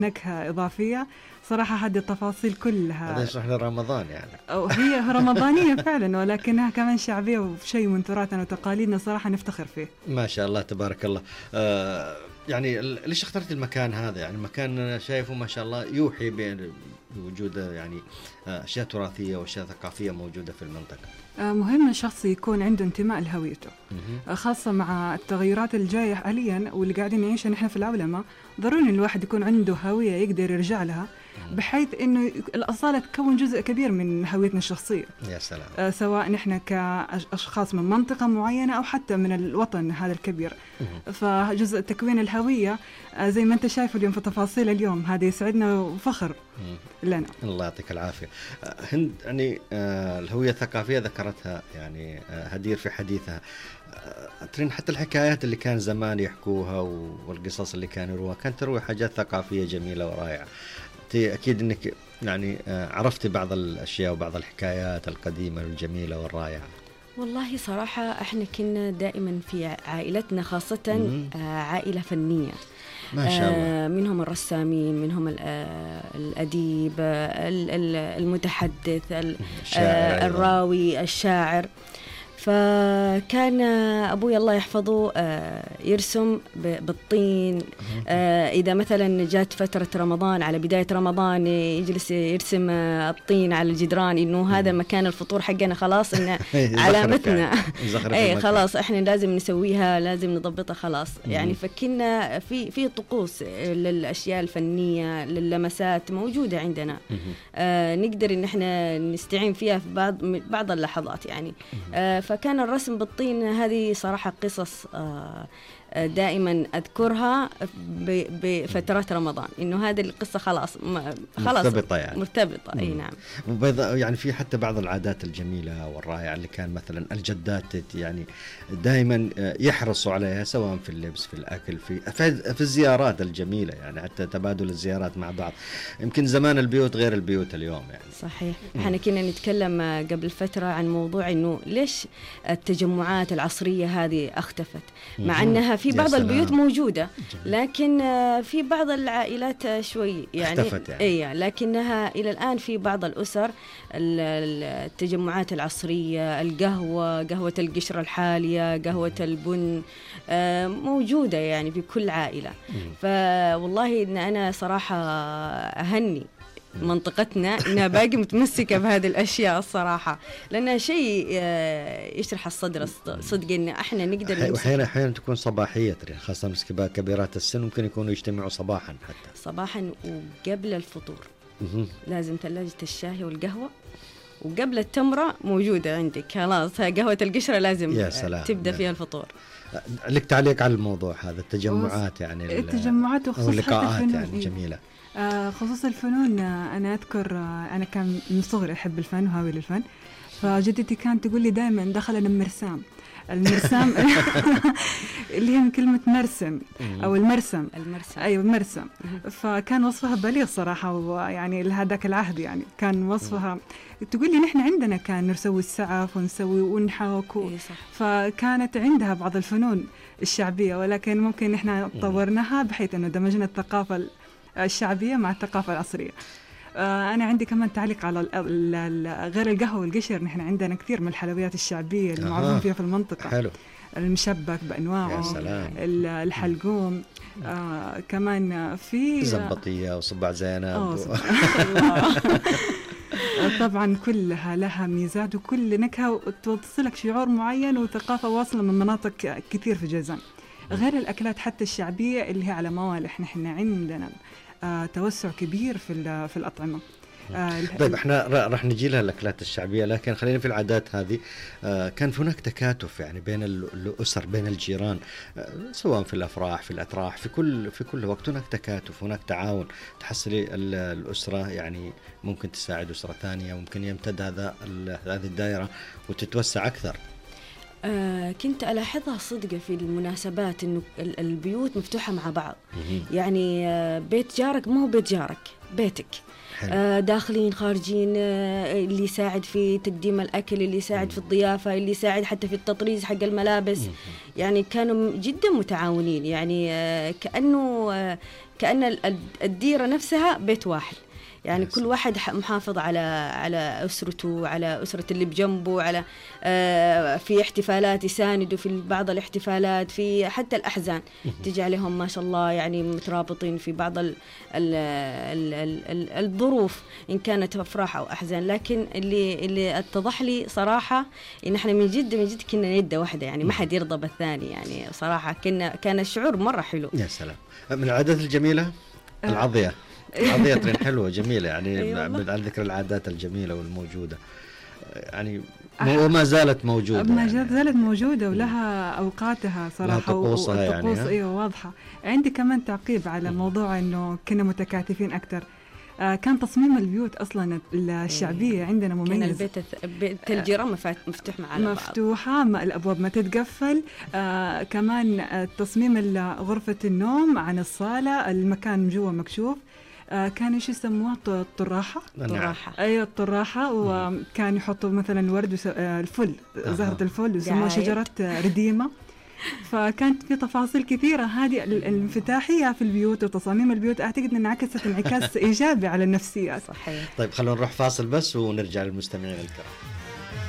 نكهة إضافية. صراحة هذه التفاصيل كلها هذا يشرح لرمضان يعني. أو هي رمضانية فعلا، ولكنها كمان شعبية وشيء من تراثنا وتقاليدنا صراحة نفتخر فيه. ما شاء الله تبارك الله. يعني ليش اخترت المكان هذا؟ يعني مكان شايفه ما شاء الله يوحي بوجود يعني أشياء تراثية وأشياء ثقافية موجودة في المنطقة. مهم الشخص يكون عنده انتماء لهويته، خاصة مع التغيرات الجاية حاليا واللي قاعدين نعيشها نحن في العولمة. ضروري الواحد يكون عنده هوية يقدر يرجع لها، بحيث إنه الأصالة تكون جزء كبير من هويتنا الشخصية. يا سلام. سواء نحن كأشخاص من منطقة معينة أو حتى من الوطن هذا الكبير. فجزء تكوين الهوية زي ما أنت شايف اليوم في تفاصيل اليوم هذا يسعدنا وفخر لنا. الله يعطيك العافية. هند، يعني الهوية الثقافية ذكرتها يعني هدير في حديثها. ترين حتى الحكايات اللي كان زمان يحكوها والقصص اللي كانوا يروها كانت تروي حاجات ثقافية جميلة ورائعة. أكيد أنك يعني عرفتي بعض الأشياء وبعض الحكايات القديمة والجميلة والرائعة. والله صراحة احنا كنا دائما في عائلتنا خاصة عائلة فنية ما شاء الله. منهم الرسامين، منهم الأديب، المتحدث، الراوي، الشاعر. فكان أبوي الله يحفظه يرسم بالطين. إذا مثلا جات فترة رمضان على بداية رمضان يجلس يرسم الطين على الجدران، إنه هذا مكان الفطور حقنا، خلاص إن علامتنا أي خلاص إحنا لازم نسويها، لازم نضبطها خلاص. يعني فكنا في طقوس للأشياء الفنية، للمسات موجودة عندنا، نقدر إن إحنا نستعين فيها في بعض اللحظات يعني. فكان الرسم بالطين هذه صراحة قصص دائما أذكرها بفترات رمضان، إنه هذه القصة خلاص مرتبطة يعني. مرتبطة أي نعم. يعني في حتى بعض العادات الجميلة والرائعة اللي كان مثلا الجدات يعني دائما يحرصوا عليها، سواء في اللبس، في الأكل، في الزيارات الجميلة يعني، حتى تبادل الزيارات مع بعض. يمكن زمان البيوت غير البيوت اليوم يعني. صحيح. احنا كنا نتكلم قبل فترة عن موضوع إنه ليش التجمعات العصرية هذه اختفت، مع أنها في بعض البيوت موجودة، لكن في بعض العائلات شوي يعني اختفت يعني. إيه، لكنها إلى الآن في بعض الأسر التجمعات العصرية، قهوة القشرة الحالية، قهوة البن موجودة يعني في كل عائلة. فوالله إن أنا صراحة أهني منطقتنا إنها باقي متمسكة بهذه الأشياء الصراحة، لأنها شيء يشرح الصدر صدق إن إحنا نقدر. أحيانا تكون صباحية، خاصة كبيرات السن ممكن يكونوا يجتمعوا صباحا، حتى صباحا وقبل الفطور لازم ثلاجة الشاي والقهوة، وقبل التمرة موجودة عندك خلاص، قهوة القشرة لازم تبدأ فيها الفطور. لك تعليق على الموضوع هذا، التجمعات يعني التجمعات واللقاءات يعني جميلة. خصوص الفنون، أنا أذكر أنا كان من صغري أحب الفن وهاوي للفن، فجدتي كانت تقول لي دائما دخلنا المرسام اللي هي من كلمة مرسم أو المرسم. أيوة المرسم. فكان وصفها بليغ صراحة، ويعني لهذاك العهد يعني كان وصفها. تقول لي نحن عندنا كان نسوي السعف ونسوي ونحاك فكانت عندها بعض الفنون الشعبية، ولكن ممكن نحن طورناها بحيث أنه دمجنا الثقافة الشعبية مع الثقافة العصرية. أنا عندي كمان تعليق على غير القهوة والقشر، نحن عندنا كثير من الحلويات الشعبية المعروفة فيها في المنطقة. حلو. المشبك بأنواعه، الحلقوم، كمان في زنبطية وصباع زينب طبعا كلها لها ميزات، وكل نكهة توصلك شعور معين وثقافة واصلة من مناطق كثير في جازان. غير الأكلات حتى الشعبية اللي هي على موالح، نحن عندنا توسع كبير في الأطعمة. طيب احنا راح نجي لها الأكلات الشعبية، لكن خلينا في العادات هذه. كان هناك تكاتف يعني بين الأسر، بين الجيران، سواء في الأفراح، في الأتراح، في كل وقت هناك تكاتف، هناك تعاون. تحصلي الأسرة يعني ممكن تساعد أسرة ثانية، ممكن يمتد هذه الدائرة وتتوسع أكثر. كنت ألاحظها صدقة في المناسبات إنه البيوت مفتوحة مع بعض. يعني بيت جارك مو بيت جارك، بيتك. داخلين خارجين، اللي يساعد في تقديم الأكل، اللي يساعد في الضيافة، اللي يساعد حتى في التطريز حق الملابس. يعني كانوا جدا متعاونين، يعني كأن الديرة نفسها بيت واحد. يعني كل واحد محافظ على أسرته، على أسرة اللي بجنبه، على في احتفالات يساندوا في بعض الاحتفالات، في حتى الأحزان تجي عليهم ما شاء الله، يعني مترابطين في بعض الظروف إن كانت أفراح أو أحزان. لكن اللي اتضح لي صراحة إن إحنا من جد كنا يد واحدة، يعني ما حد يرضى بالثاني. يعني صراحة كان الشعور مرة حلو. يا سلام. من العادات الجميلة العضية. عضية ترين حلوة جميلة، يعني على ذكر العادات الجميلة والموجودة، يعني وما زالت موجودة، ما زالت موجودة ولها أوقاتها صراحة، لها طقوسها يعني أيوة واضحة. عندي كمان تعقيب على موضوع إنه كنا متكاتفين أكتر. كان تصميم البيوت أصلا الشعبية عندنا مميز. كان البيت الجيران مفتوح معنا، مفتوحة، الأبواب ما تتقفل. كمان تصميم غرفة النوم عن الصالة، المكان جوا مكشوف. كانوا ايش يسموها؟ الطراحة. ايوه الطراحة. وكان يحطوا مثلا الورد الفل، زهرة الفل، يسموها شجرة رديمة. فكانت في تفاصيل كثيرة. هذه الانفتاحية في البيوت وتصاميم البيوت أعتقد أن انعكست انعكاس إيجابي على النفسيات. صحيح. طيب خلونا نروح فاصل بس ونرجع للمستمعين الكرام.